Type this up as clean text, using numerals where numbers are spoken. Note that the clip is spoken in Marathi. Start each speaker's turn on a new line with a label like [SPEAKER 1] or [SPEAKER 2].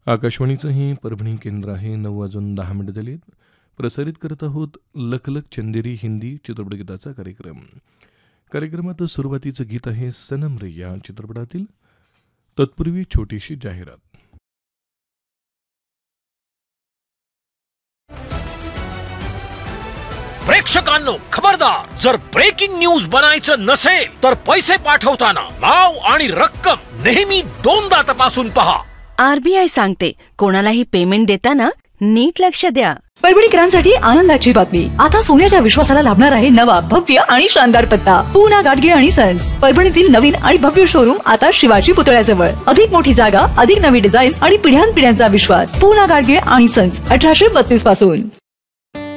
[SPEAKER 1] आकाशवाणीचं हे परभणी केंद्र आहे. 9:10 झालेत. प्रसारित करत आहोत लखलख चंदेरी हिंदी चित्रपटगीताचा कार्यक्रम. कार्यक्रमात सुरुवातीचं गीत आहे सनम रे या चित्रपटातील. तत्पूर्वी छोटीशी जाहिरात.
[SPEAKER 2] प्रेक्षकांनो खबरदार, जर ब्रेकिंग न्यूज बनायचं नसेल तर पैसे पाठवताना नाव आणि रक्कम नेहमी दोनदा तपासून पहा.
[SPEAKER 3] आरबीआय सांगते, कोणालाही पेमेंट देताना नीट लक्ष द्या.
[SPEAKER 4] परभणीकरांसाठी आनंदाची बातमी. आता सोन्याच्या विश्वासाला लाभणार आहे नवा भव्य आणि शानदार पत्ता. पूना गाडगे आणि सन्स. परभणीतील नवीन आणि भव्य शोरूम आता शिवाजी पुतळ्याजवळ. अधिक मोठी जागा, अधिक नवी डिझाईन्स आणि पिढ्यानपिढ्यांचा विश्वास. पूना गाडगे आणि सन्स 1832 पासून.